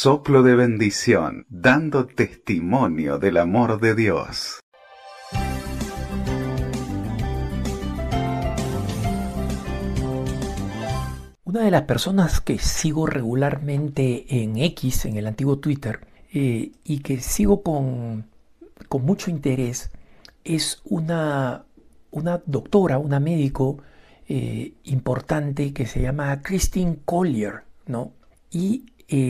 soplo de bendición, dando testimonio del amor de Dios. Una de las personas que sigo regularmente en X, en el antiguo Twitter, y que sigo con mucho interés, es una doctora, una médico importante que se llama Christine Collier, ¿no? Y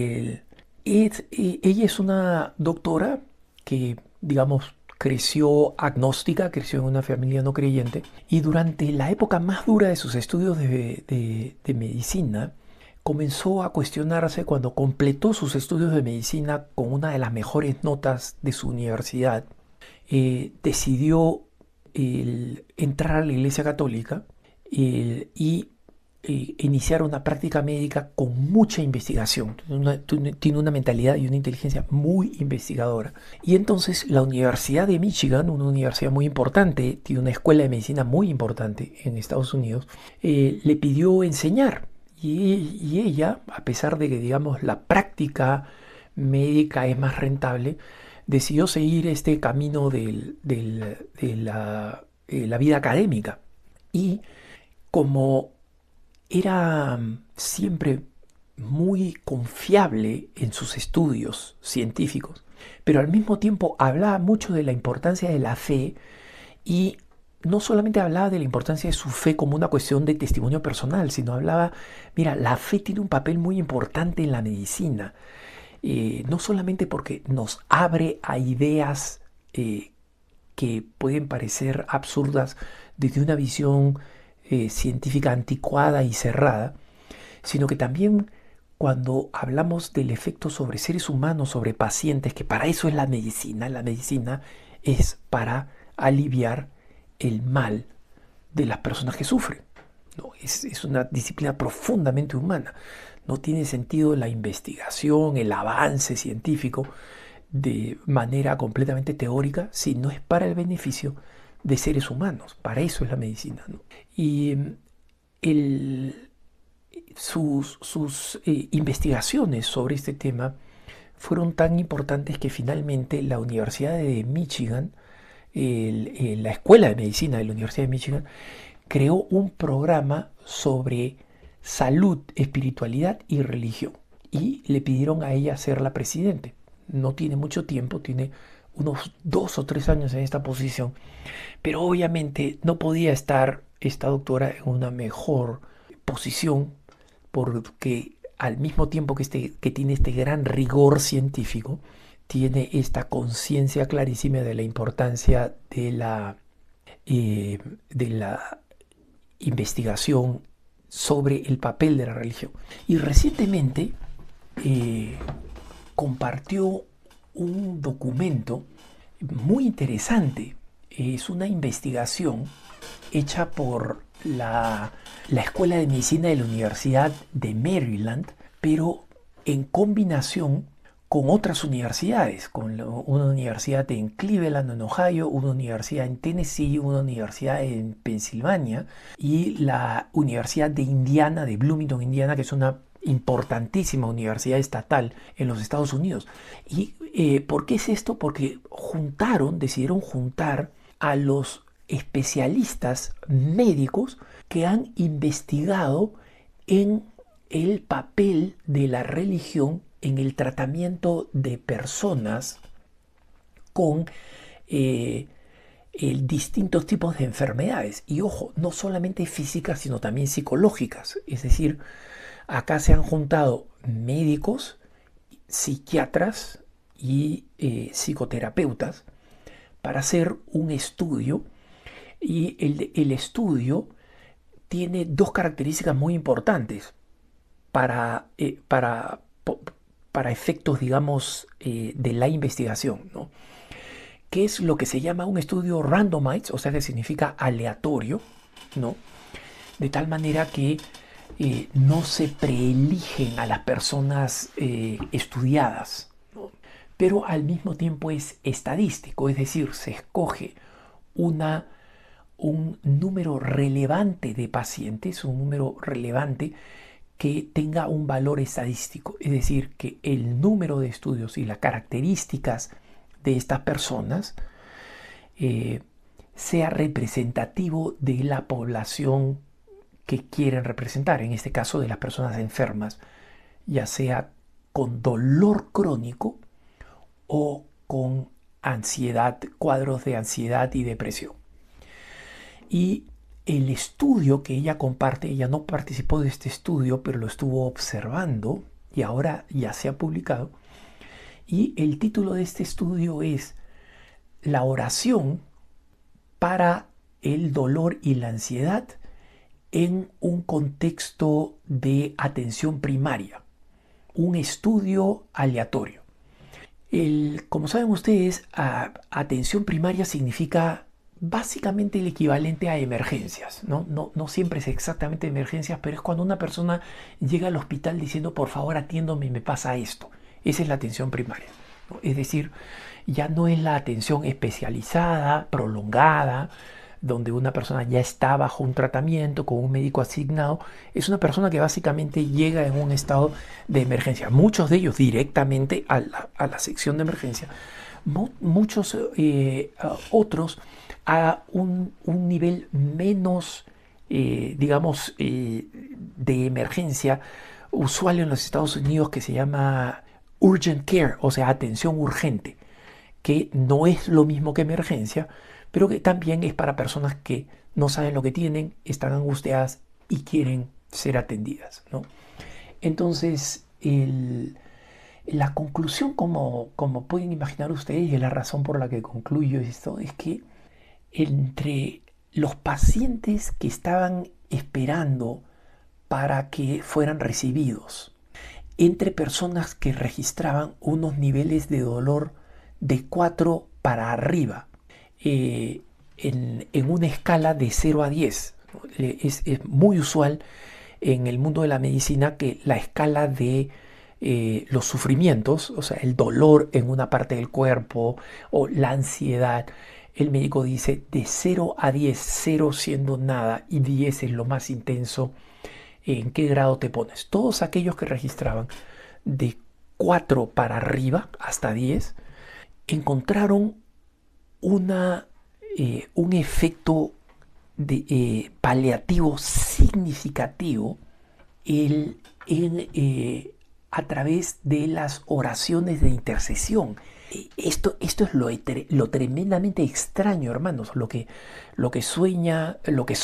ella es una doctora que, digamos, creció agnóstica, creció en una familia no creyente, y durante la época más dura de sus estudios de medicina, comenzó a cuestionarse cuando completó sus estudios de medicina con una de las mejores notas de su universidad. Decidió entrar a la Iglesia Católica y iniciar una práctica médica con mucha investigación. Tiene una mentalidad y una inteligencia muy investigadora. Y entonces la Universidad de Michigan, una universidad muy importante, tiene una escuela de medicina muy importante en Estados Unidos, le pidió enseñar. Y ella, a pesar de que, digamos, la práctica médica es más rentable, decidió seguir este camino de la vida académica. Y como era siempre muy confiable en sus estudios científicos, pero al mismo tiempo hablaba mucho de la importancia de la fe, y no solamente hablaba de la importancia de su fe como una cuestión de testimonio personal, sino hablaba, mira, la fe tiene un papel muy importante en la medicina, no solamente porque nos abre a ideas que pueden parecer absurdas desde una visión científica anticuada y cerrada, sino que también cuando hablamos del efecto sobre seres humanos, sobre pacientes, que para eso es la medicina es para aliviar el mal de las personas que sufren. No, es una disciplina profundamente humana. No tiene sentido la investigación, el avance científico de manera completamente teórica si no es para el beneficio de seres humanos. Para eso es la medicina, ¿no? Y sus investigaciones sobre este tema fueron tan importantes que finalmente la Universidad de Michigan, la Escuela de Medicina de la Universidad de Michigan, creó un programa sobre salud, espiritualidad y religión. Y le pidieron a ella ser la presidente. No tiene mucho tiempo, tiene unos 2 o 3 años en esta posición, pero obviamente no podía estar esta doctora en una mejor posición, porque al mismo tiempo que tiene este gran rigor científico, tiene esta conciencia clarísima de la importancia de la investigación sobre el papel de la religión. Y recientemente compartió un documento muy interesante. Es una investigación hecha por la Escuela de Medicina de la Universidad de Maryland, pero en combinación con otras universidades, con una universidad en Cleveland, en Ohio, una universidad en Tennessee, una universidad en Pensilvania y la Universidad de Indiana, de Bloomington, Indiana, que es una importantísima universidad estatal en los Estados Unidos. ¿Y por qué es esto? Porque decidieron juntar a los especialistas médicos que han investigado en el papel de la religión en el tratamiento de personas con distintos tipos de enfermedades. Y ojo, no solamente físicas, sino también psicológicas. Es decir, acá se han juntado médicos, psiquiatras y psicoterapeutas para hacer un estudio, y el estudio tiene 2 características muy importantes para efectos, digamos, de la investigación, ¿no? Que es lo que se llama un estudio randomized, o sea que significa aleatorio, ¿no? De tal manera que no se preeligen a las personas estudiadas, ¿no? Pero al mismo tiempo es estadístico, es decir, se escoge un número relevante de pacientes, un número relevante que tenga un valor estadístico, es decir, que el número de estudios y las características de estas personas sea representativo de la población que quieren representar, en este caso de las personas enfermas, ya sea con dolor crónico o con ansiedad, cuadros de ansiedad y depresión. Y el estudio que ella comparte, ella no participó de este estudio, pero lo estuvo observando y ahora ya se ha publicado. Y el título de este estudio es La oración para el dolor y la ansiedad en un contexto de atención primaria. Un estudio aleatorio. Como saben ustedes, atención primaria significa básicamente el equivalente a emergencias, ¿no? No siempre es exactamente emergencias, pero es cuando una persona llega al hospital diciendo, por favor atiéndome, me pasa esto. Esa es la atención primaria, ¿no? Es decir, ya no es la atención especializada, prolongada, donde una persona ya está bajo un tratamiento con un médico asignado. Es una persona que básicamente llega en un estado de emergencia. Muchos de ellos directamente a la sección de emergencia. Muchos otros a un nivel menos, digamos, de emergencia usual en los Estados Unidos, que se llama urgent care, o sea, atención urgente, que no es lo mismo que emergencia, pero que también es para personas que no saben lo que tienen, están angustiadas y quieren ser atendidas, ¿no? Entonces, la conclusión, como pueden imaginar ustedes, y es la razón por la que concluyo esto, es que entre los pacientes que estaban esperando para que fueran recibidos, entre personas que registraban unos niveles de dolor de 4 para arriba, en una escala de 0 a 10. Es muy usual en el mundo de la medicina que la escala de los sufrimientos, o sea, el dolor en una parte del cuerpo o la ansiedad, el médico dice de 0 a 10, 0 siendo nada y 10 es lo más intenso, ¿en qué grado te pones? Todos aquellos que registraban de 4 para arriba hasta 10 encontraron un efecto paliativo significativo a través de las oraciones de intercesión. Esto es lo tremendamente extraño, hermanos, lo que suena,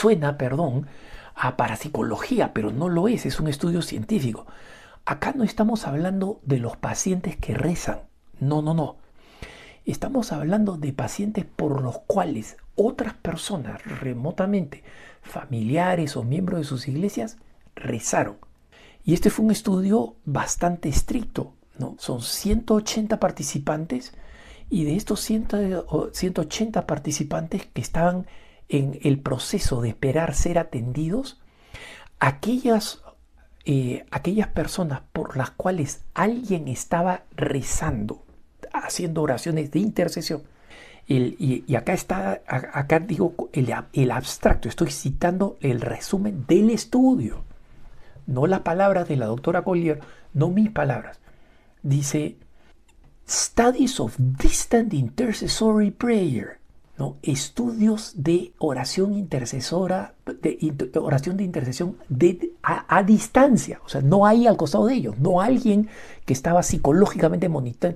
a parapsicología, pero no lo es un estudio científico. Acá no estamos hablando de los pacientes que rezan, no. Estamos hablando de pacientes por los cuales otras personas remotamente, familiares o miembros de sus iglesias, rezaron. Y este fue un estudio bastante estricto, ¿no? Son 180 participantes y de estos 180 participantes que estaban en el proceso de esperar ser atendidos, aquellas personas por las cuales alguien estaba rezando, haciendo oraciones de intercesión. Y acá digo el abstracto, estoy citando el resumen del estudio, no las palabras de la doctora Collier, no mis palabras. Dice, Studies of Distant Intercessory Prayer, ¿no? Estudios de oración intercesora, oración de intercesión a distancia, o sea, no hay al costado de ellos, no alguien que estaba psicológicamente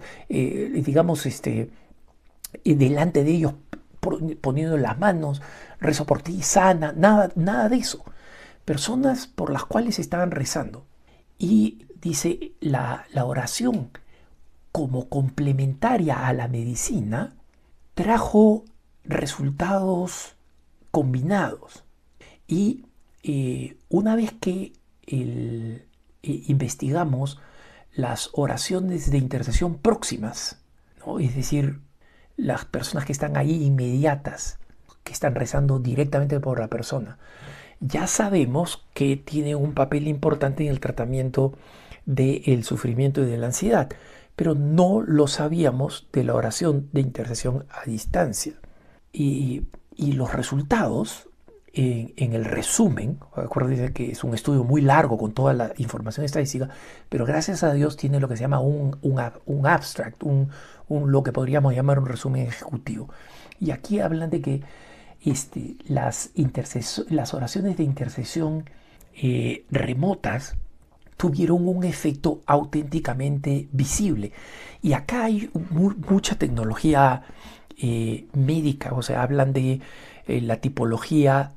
delante de ellos poniendo las manos, rezo por ti, sana, nada de eso. Personas por las cuales estaban rezando. Y dice, la oración como complementaria a la medicina trajo resultados combinados. Y una vez que investigamos las oraciones de intercesión próximas, ¿no? Es decir, las personas que están ahí inmediatas, que están rezando directamente por la persona, ya sabemos que tiene un papel importante en el tratamiento del sufrimiento y de la ansiedad, pero no lo sabíamos de la oración de intercesión a distancia. Y los resultados en el resumen. Acuérdense que es un estudio muy largo con toda la información estadística, pero gracias a Dios tiene lo que se llama un abstract, lo que podríamos llamar un resumen ejecutivo. Y aquí hablan de que las oraciones de intercesión remotas tuvieron un efecto auténticamente visible. Y acá hay mucha tecnología médica, o sea, hablan de la tipología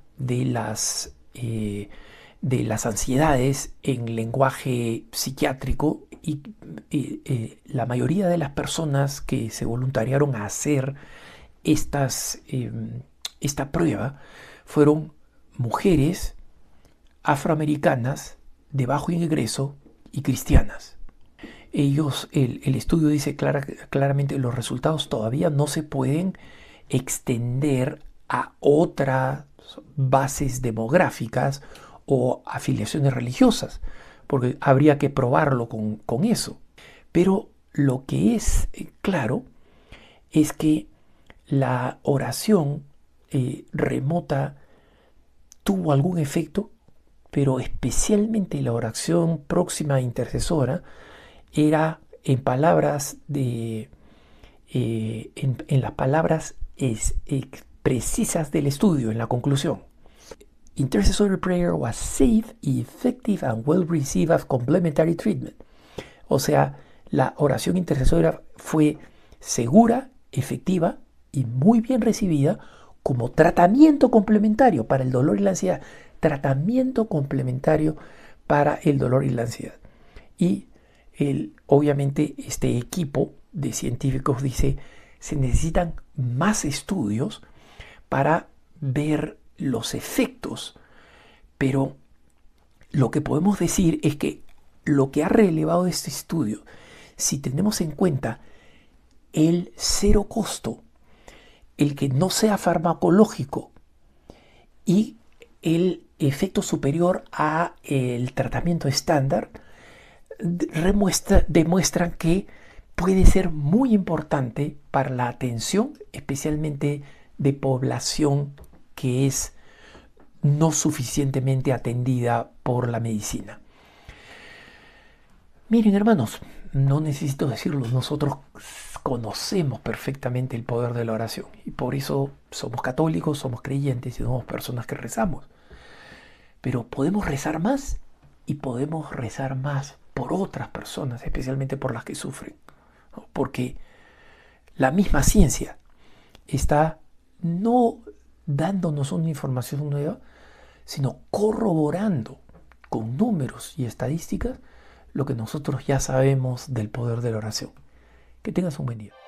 de las ansiedades en lenguaje psiquiátrico y la mayoría de las personas que se voluntariaron a hacer esta prueba fueron mujeres afroamericanas de bajo ingreso y cristianas. El estudio dice claramente los resultados todavía no se pueden extender a otras bases demográficas o afiliaciones religiosas, porque habría que probarlo con eso. Pero lo que es claro es que la oración remota tuvo algún efecto, pero especialmente la oración próxima intercesora era en palabras en las palabras precisas del estudio, en la conclusión. Intercessory prayer was safe, effective and well received as complementary treatment. O sea, la oración intercesora fue segura, efectiva y muy bien recibida como tratamiento complementario para el dolor y la ansiedad. Tratamiento complementario para el dolor y la ansiedad. Y obviamente este equipo de científicos dice, se necesitan más estudios para ver los efectos, pero lo que podemos decir es que lo que ha relevado este estudio, si tenemos en cuenta el cero costo, el que no sea farmacológico y el efecto superior a el tratamiento estándar, demuestran que puede ser muy importante para la atención, especialmente de población que es no suficientemente atendida por la medicina. Miren, hermanos, no necesito decirlo, nosotros conocemos perfectamente el poder de la oración y por eso somos católicos, somos creyentes y somos personas que rezamos. Pero podemos rezar más y podemos rezar más por otras personas, especialmente por las que sufren, ¿no? Porque la misma ciencia está no dándonos una información nueva, sino corroborando con números y estadísticas lo que nosotros ya sabemos del poder de la oración. Que tengas un buen día.